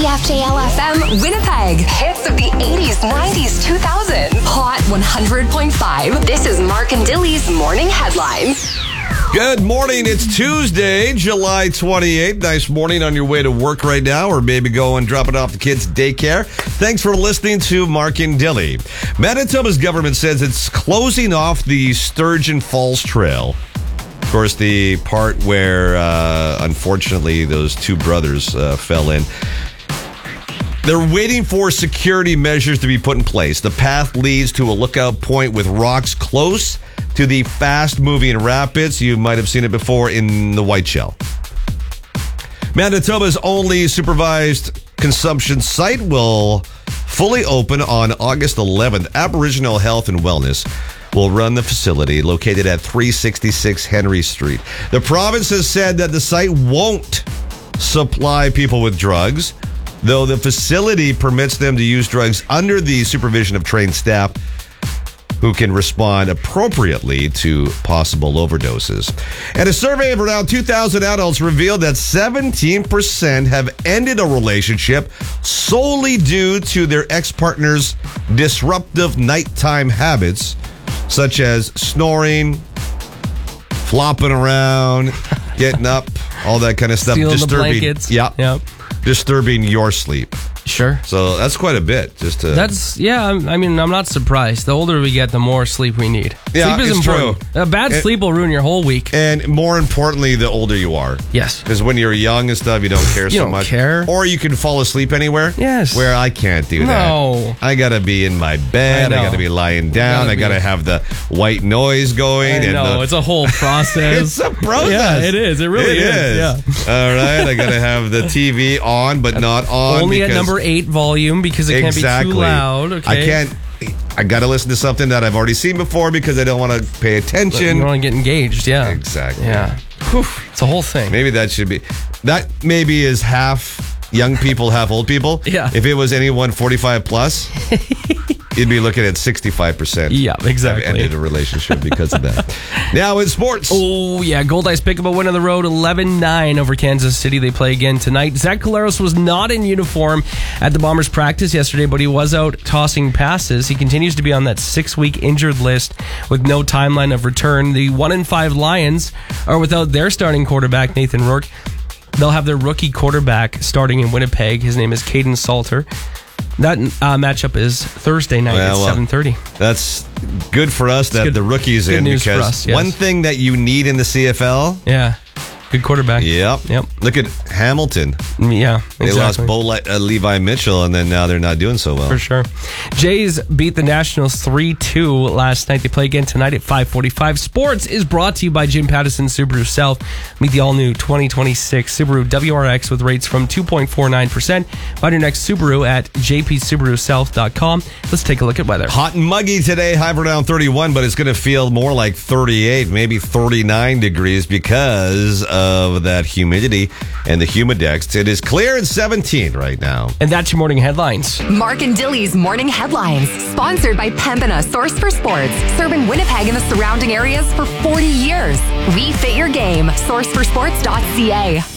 CFJL-FM Winnipeg. Hits of the 80s, 90s, 2000s. Hot 100.5. This is Mark and Dilly's Morning Headlines. Good morning. It's Tuesday, July 28th. Nice morning on your way to work right now, or maybe go and drop it off the kids' daycare. Thanks for listening to Mark and Dilly. Manitoba's government says it's closing off the Sturgeon Falls Trail. Of course, the part where, unfortunately, those two brothers fell in. They're waiting for security measures to be put in place. The path leads to a lookout point with rocks close to the fast-moving rapids. You might have seen it before in the Whiteshell. Manitoba's only supervised consumption site will fully open on August 11th. Aboriginal Health and Wellness will run the facility located at 366 Henry Street. The province has said that the site won't supply people with drugs, though the facility permits them to use drugs under the supervision of trained staff who can respond appropriately to possible overdoses. And a survey of around 2,000 adults revealed that 17% have ended a relationship solely due to their ex-partner's disruptive nighttime habits, such as snoring, flopping around, getting up, all that kind of stuff. Stealing the blankets. Yep. Disturbing your sleep. Sure. So that's quite a bit. I'm not surprised. The older we get, the more sleep we need. Yeah, sleep is it's important. true. A bad sleep will ruin your whole week. And more importantly, the older you are. Yes. Because when you're young and stuff, you don't care so much. You don't care. Or you can fall asleep anywhere. Yes. Where I can't do that. No. I got to be in my bed. I got to be lying down. I got to have the white noise going. It's a whole process. It's a process. Yeah, it is. It really is. Yeah. All right. I got to have the TV on, but not on. Only at number 8 volume because it can't be too loud. Okay. I got to listen to something that I've already seen before because I don't want to pay attention. You want to get engaged, yeah. Exactly. Yeah. Whew, it's a whole thing. Maybe that maybe is half young people, half old people. Yeah. If it was anyone 45 plus, you'd be looking at 65%. Yeah, exactly. Have ended a relationship because of that. Now in sports. Oh, yeah. Gold-Ice pick up a win on the road, 11-9 over Kansas City. They play again tonight. Zach Collaros was not in uniform at the Bombers practice yesterday, but he was out tossing passes. He continues to be on that 6-week injured list with no timeline of return. The 1-5 Lions are without their starting quarterback, Nathan Rourke. They'll have their rookie quarterback starting in Winnipeg. His name is Caden Salter. That matchup is Thursday night at 7:30. That's good for us that the rookie's in, news because for us, yes. One thing that you need in the CFL. Yeah. Good quarterback. Yep. Look at Hamilton. Yeah, exactly. They lost Levi Mitchell, and then now they're not doing so well. For sure. Jays beat the Nationals 3-2 last night. They play again tonight at 5:45. Sports is brought to you by Jim Pattison Subaru South. Meet the all-new 2026 Subaru WRX with rates from 2.49%. Find your next Subaru at jpsubarusouth.com. Let's take a look at weather. Hot and muggy today, high around 31, but it's going to feel more like 38, maybe 39 degrees because of that humidity and the humidex. It is clear and 17 right now. And that's your morning headlines. Mark and Dilly's Morning Headlines, sponsored by Pembina Source for Sports, serving Winnipeg and the surrounding areas for 40 years. We fit your game. Sourceforsports.ca.